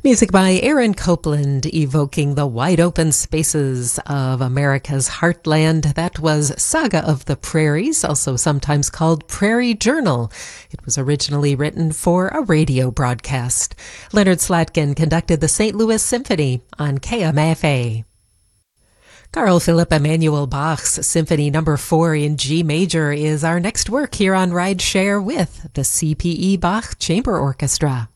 Music by Aaron Copland, evoking the wide-open spaces of America's heartland. That was Saga of the Prairies, also sometimes called Prairie Journal. It was originally written for a radio broadcast. Leonard Slatkin conducted the St. Louis Symphony on KMFA. Carl Philipp Emanuel Bach's Symphony No. 4 in G major is our next work here on Rideshare with the CPE Bach Chamber Orchestra.